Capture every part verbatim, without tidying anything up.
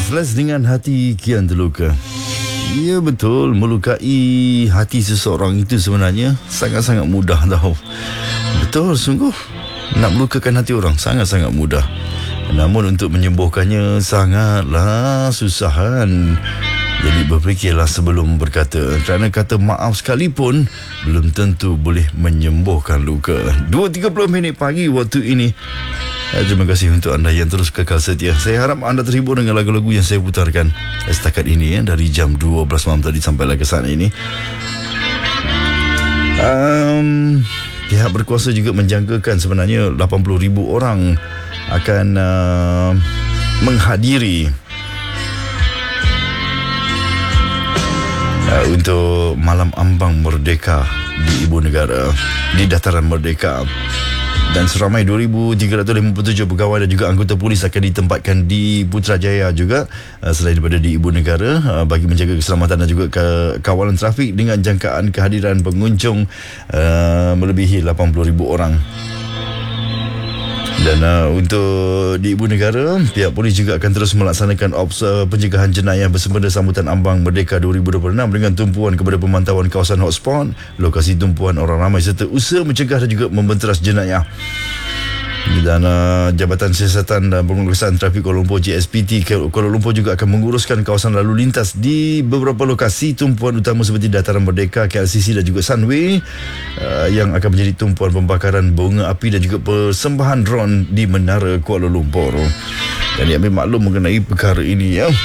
Breathless dengan hati kian terluka. Ya betul, melukai hati seseorang itu sebenarnya sangat-sangat mudah tau. Betul, sungguh. Nak melukakan hati orang sangat-sangat mudah. Namun untuk menyembuhkannya sangatlah susahan. Jadi berfikirlah sebelum berkata, kerana kata maaf sekalipun belum tentu boleh menyembuhkan luka. dua tiga puluh minit pagi waktu ini. Terima kasih untuk anda yang terus kekal setia. Saya harap anda terhibur dengan lagu-lagu yang saya putarkan setakat ini ya, dari jam dua belas malam tadi sampai ke saat ini. Um, pihak berkuasa juga menjangkakan sebenarnya lapan puluh ribu orang akan uh, menghadiri uh, untuk Malam Ambang Merdeka di Ibu Negara, di Dataran Merdeka. Dan seramai dua ribu tiga ratus lima puluh tujuh pegawai dan juga anggota polis akan ditempatkan di Putrajaya juga, uh, selain daripada di Ibu Negara, uh, bagi menjaga keselamatan dan juga ke- kawalan trafik dengan jangkaan kehadiran pengunjung uh, melebihi lapan puluh ribu orang. Dan uh, untuk di Ibu Negara, pihak polis juga akan terus melaksanakan ops uh, pencegahan jenayah bersempena sambutan Ambang Merdeka dua ribu dua puluh enam dengan tumpuan kepada pemantauan kawasan hotspot, lokasi tumpuan orang ramai serta usaha mencegah dan juga membenteras jenayah. Dan uh, Jabatan Siasatan dan Pengurusan Trafik Kuala Lumpur J S P T Kuala Lumpur juga akan menguruskan kawasan lalu lintas di beberapa lokasi tumpuan utama seperti Dataran Merdeka, K L C C dan juga Sunway, uh, yang akan menjadi tumpuan pembakaran bunga api dan juga persembahan drone di Menara Kuala Lumpur. Dan diambil maklum mengenai perkara ini ya.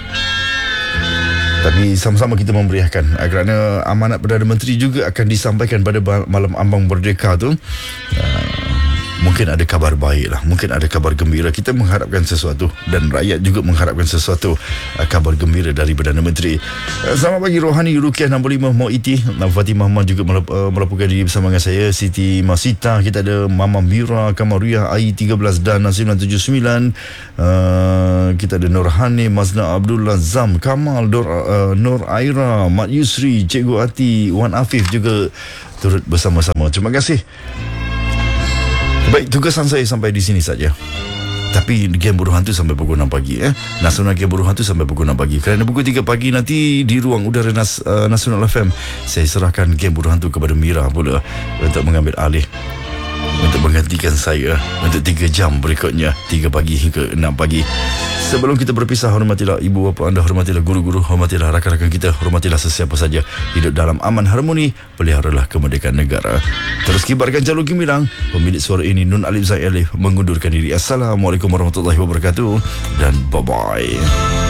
Tapi sama-sama kita memberiakan, kerana amanat Perdana Menteri juga akan disampaikan pada Malam Ambang Merdeka tu. uh, Mungkin ada kabar baik lah, mungkin ada kabar gembira. Kita mengharapkan sesuatu dan rakyat juga mengharapkan sesuatu, uh, kabar gembira dari Perdana Menteri. Uh, selamat pagi Rohani, Rukiah enam puluh lima, Moiti, Fatimah Ahmad juga melap- uh, melaporkan diri bersama dengan saya, Siti Masita. Kita ada Mama Mira, Kamaria, A I tiga belas dan sembilan tujuh sembilan. uh, Kita ada Nurhani, Mazna Abdullah, Zam, Kamal, Dor, uh, Nur Aira, Mat Yusri, Cikgu Ati, Wan Afif juga turut bersama-sama. Terima kasih. Baik, tugasan saya sampai di sini saja. Tapi Game Buruh Hantu sampai pukul enam pagi eh. Nasional Game Buruh Hantu sampai pukul enam pagi. Kerana pukul tiga pagi nanti di ruang udara Nas, uh, Nasional F M, saya serahkan Game Buruh Hantu kepada Mira pula untuk mengambil alih, untuk menggantikan saya untuk tiga jam berikutnya, tiga pagi hingga enam pagi. Sebelum kita berpisah, hormatilah ibu bapa anda, hormatilah guru-guru, hormatilah rakan-rakan kita, hormatilah sesiapa saja. Hidup dalam aman harmoni, peliharalah kemerdekaan negara. Terus kibarkan jalur gemilang. Pemilik suara ini Nun Alif Zaid Alif mengundurkan diri. Assalamualaikum warahmatullahi wabarakatuh dan bye-bye.